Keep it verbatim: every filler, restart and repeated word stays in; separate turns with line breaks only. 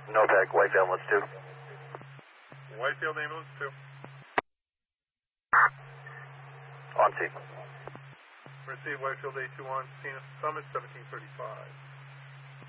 NOPAC, Whitefield Ambulance two.
Whitefield Ambulance two.
On scene.
Receive Whitefield A two on scene at Summit seventeen thirty-five.